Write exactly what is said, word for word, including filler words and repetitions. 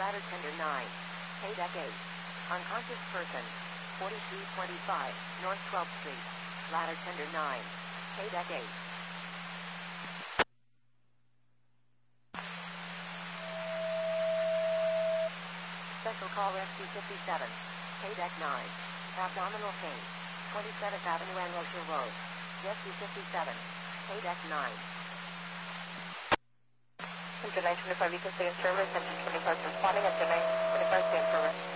Ladder tender nine. K-Deck eight. Unconscious person. forty-three twenty-five, North twelfth Street. Ladder tender nine. K-Deck eight. Special call Rescue fifty-seven. K-Deck nine. Abdominal pain. twenty-seventh Avenue and Rochelle Road. Rescue fifty-seven. K-Deck nine. Engine nine twenty-five, you can stay in service. Engine twenty-five responding. Engine nine twenty-five, stay in service.